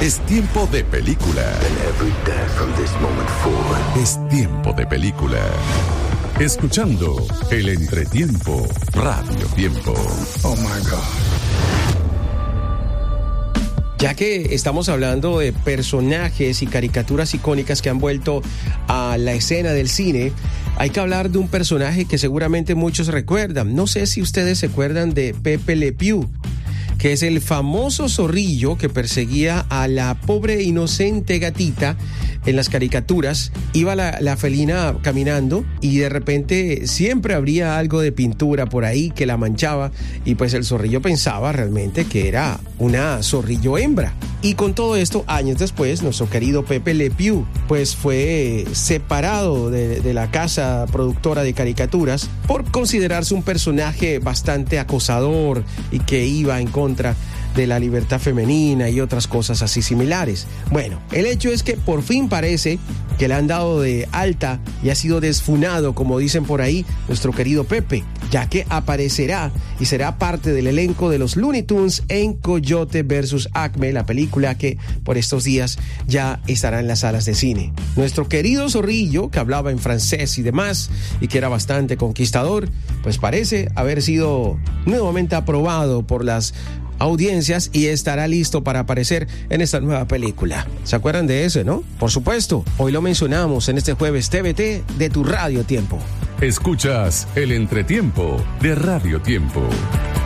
Es tiempo de película. And every day from this moment forward. Es tiempo de película. Escuchando El Entretiempo, Radio Tiempo. Oh my God. Ya que estamos hablando de personajes y caricaturas icónicas que han vuelto a la escena del cine, hay que hablar de un personaje que seguramente muchos recuerdan. No sé si ustedes se acuerdan de Pepe Le Pew, que es el famoso zorrillo que perseguía a la pobre inocente gatita en las caricaturas. Iba la felina caminando y de repente siempre habría algo de pintura por ahí que la manchaba, y pues el zorrillo pensaba realmente que era una zorrillo hembra. Y con todo esto, años después, nuestro querido Pepe Le Pew pues fue separado de la casa productora de caricaturas por considerarse un personaje bastante acosador y que iba en contra de la libertad femenina y otras cosas así similares. Bueno, el hecho es que por fin parece que le han dado de alta y ha sido desfunado, como dicen por ahí, nuestro querido Pepe, ya que aparecerá y será parte del elenco de los Looney Tunes en Coyote vs. Acme, la película que por estos días ya estará en las salas de cine. Nuestro querido zorrillo, que hablaba en francés y demás, y que era bastante conquistador, pues parece haber sido nuevamente aprobado por las audiencias y estará listo para aparecer en esta nueva película. ¿Se acuerdan de ese, no? Por supuesto, hoy lo mencionamos en este jueves TVT de tu Radio Tiempo. Escuchas El Entretiempo de Radio Tiempo.